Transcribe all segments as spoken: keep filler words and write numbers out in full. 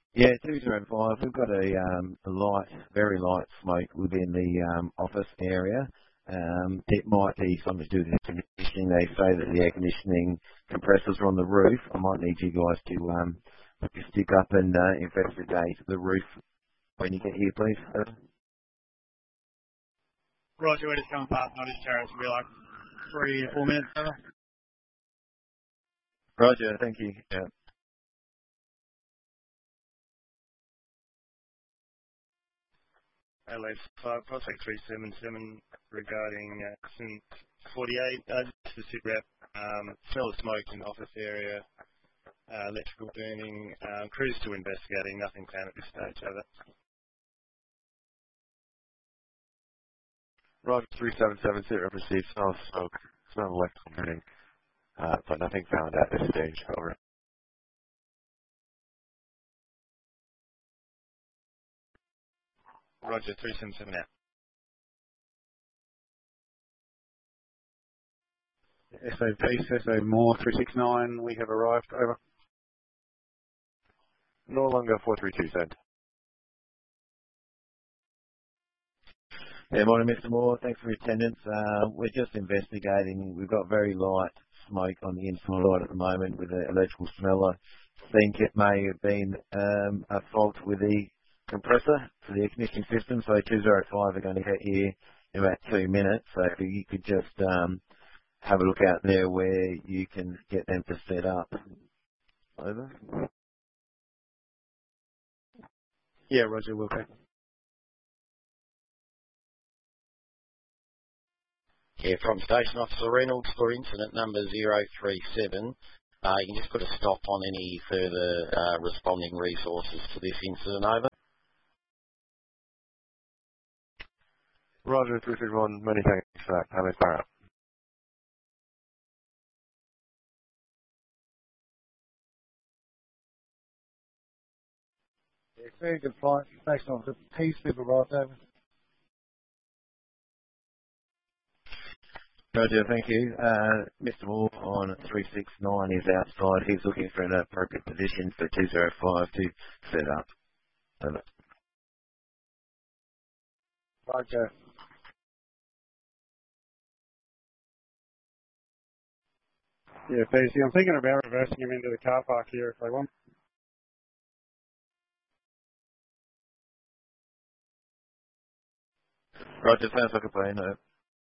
Yeah, two zero five. We've got a, um, a light, very light smoke within the um, office area. Um, it might be something to do with the conditioning. They say that the air conditioning compressors are on the roof. I might need you guys to um, put your stick up and uh, investigate the roof when you get here, please. Uh, Roger, we're just coming past Nottage Terrace. It'll be like three or four minutes over. Roger, thank you. Yeah. Adelaide five, Prospect three seven seven regarding uh, St forty-eight, uh, just a sit rep, um, smell of smoke in the office area, uh, electrical burning, um, crews still investigating, nothing found at this stage, over. Roger three seven seven, sit rep received, smell of smoke, smell of electrical burning, uh, but nothing found at this stage, over. Roger three seven seven out. S O P, S O Moore three six nine, we have arrived, over. No longer four three two, send. Yeah, morning, Mister Moore. Thanks for your attendance. Uh, we're just investigating. We've got very light smoke on the inside at the moment with the electrical smell. I think it may have been um, a fault with the compressor for the air conditioning system. So two zero five are going to get here in about two minutes. So if you could just um, have a look out there where you can get them to set up. Over. Yeah, Roger, we'll okay. Yeah, from Station Officer Reynolds for incident number zero three seven. Uh, you can just put a stop on any further uh, responding resources to this incident, over. Roger three three one, many thanks for that. Have a fire up. Yeah, very good flight. Station Officer Peace, we've arrived, over. Roger, thank you. Uh, Mister Moore on three six nine is outside. He's looking for an appropriate position for two zero five to set up. Over. Roger. Yeah, P C, I'm thinking about reversing him into the car park here if they want. Roger, sounds like a plan. Uh,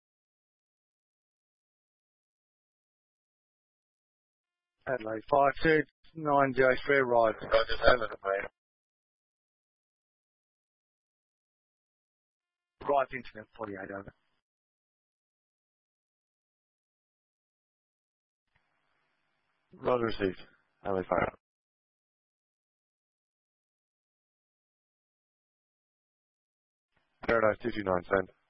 Adelaide five two nine zero three, ride. Roger, sounds like a plan. Right incident forty-eight, over. Roger received. Have a fire up. Paradise two two nine, send.